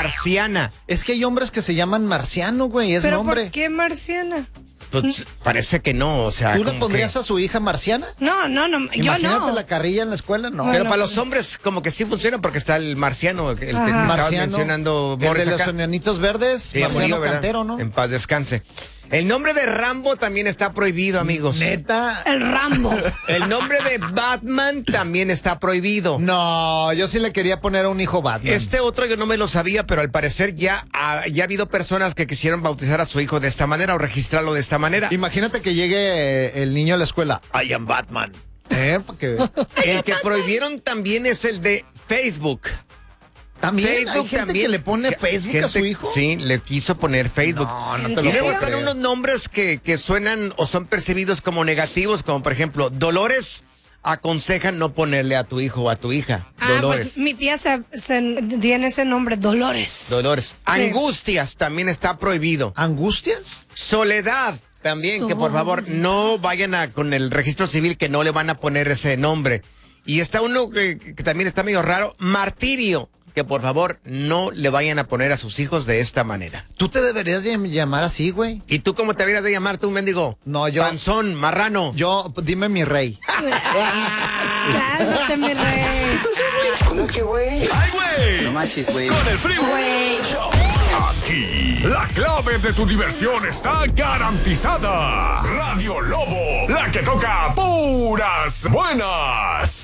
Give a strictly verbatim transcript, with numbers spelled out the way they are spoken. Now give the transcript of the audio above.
Marciana. Es que hay hombres que se llaman Marciano, güey, es ¿Pero nombre. por qué Marciana? Pues parece que no, o sea. ¿Tú le como pondrías que- a su hija Marciana? No, no, no, yo Imagínate no. la carrilla en la escuela, no. Pero Bueno, para los hombres como que sí funciona porque está el marciano, el que Ajá. estabas Marciano, mencionando el Boris de los acá. enanitos verdes, Sí, Marciano murió, ¿verdad? Cantero, ¿no? En paz descanse. El nombre de Rambo también está prohibido, amigos. Neta. El Rambo. El nombre de Batman también está prohibido. No, yo sí le quería poner a un hijo Batman. Este otro yo no me lo sabía, pero al parecer ya ha, ya ha habido personas que quisieron bautizar a su hijo de esta manera o registrarlo de esta manera. Imagínate que llegue eh, el niño a la escuela. I am Batman. ¿Eh? Porque El que prohibieron también es el de Facebook. también hay Facebook gente también. que le pone Facebook a su Gente- hijo. Sí, le quiso poner Facebook. No, no ¿En te Y lo luego puedo están creer. unos nombres que, que suenan o son percibidos como negativos, como por ejemplo, Dolores aconsejan no ponerle a tu hijo o a tu hija. Ah, Dolores. pues mi tía se, se- tiene ese nombre, Dolores. Dolores. Angustias también está prohibido. ¿Angustias? Soledad también, que por favor no vayan a, con el registro civil que no le van a poner ese nombre. Y está uno que, que también está medio raro, Martirio, que por favor no le vayan a poner a sus hijos de esta manera. Tú te deberías de llamar así, güey. ¿Y tú cómo te deberías de llamar tú, mendigo? No, yo- Panzón, marrano. Yo, dime mi rey. Cálmate, mi rey. ¿Cómo que, güey? ¡Ay, güey! No manches, güey. Con el Freeway Güey. Show. Aquí, la clave de tu diversión está garantizada. Radio Lobo, la que toca puras buenas.